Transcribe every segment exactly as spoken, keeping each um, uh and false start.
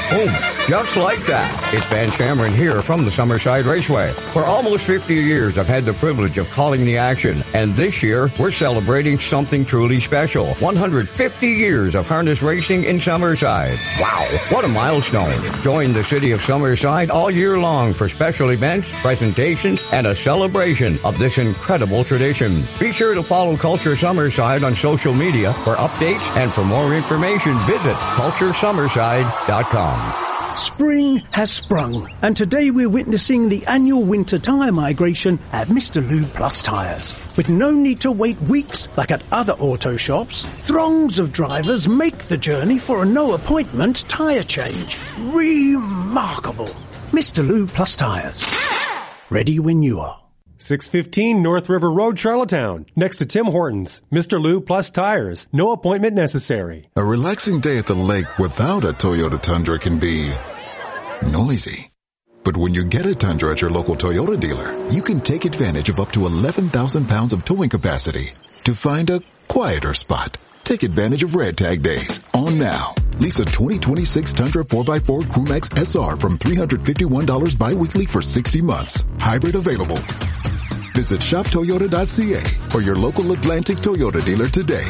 Boom. Just like that. It's Van Cameron here from the Summerside Raceway. For almost fifty years, I've had the privilege of calling the action. And this year, we're celebrating something truly special. one hundred fifty years of harness racing in Summerside. Wow. What a milestone. Join the city of Summerside all year long for special events, presentations, and a celebration of this incredible tradition. Be sure to follow Culture Summerside on social media for updates, and for more information, visit culture summerside dot com. Spring has sprung, and today we're witnessing the annual winter tyre migration at Mister Lube Plus Tyres. With no need to wait weeks like at other auto shops, throngs of drivers make the journey for a no-appointment tyre change. Remarkable. Mister Lube Plus Tyres. Ready when you are. six fifteen North River Road, Charlottetown, next to Tim Hortons. Mister Lube Plus Tires. No appointment necessary. A relaxing day at the lake without a Toyota Tundra can be noisy. But when you get a Tundra at your local Toyota dealer, you can take advantage of up to eleven thousand pounds of towing capacity to find a quieter spot. Take advantage of Red Tag Days. On now. Lease a twenty twenty-six Tundra four by four Crewmax S R from three hundred fifty-one dollars bi-weekly for sixty months. Hybrid available. Visit shop toyota dot c a or your local Atlantic Toyota dealer today.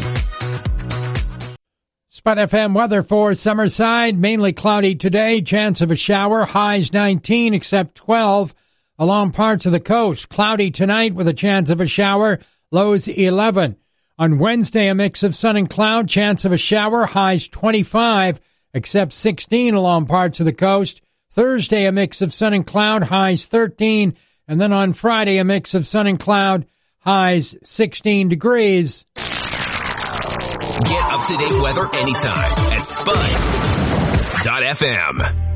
Spot F M weather for Summerside. Mainly cloudy today. Chance of a shower. Highs nineteen, except twelve along parts of the coast. Cloudy tonight with a chance of a shower. Lows eleven. On Wednesday, a mix of sun and cloud. Chance of a shower. Highs twenty-five, except sixteen along parts of the coast. Thursday, a mix of sun and cloud. Highs thirteen. And then on Friday, a mix of sun and cloud, highs sixteen degrees. Get up-to-date weather anytime at spud dot f m.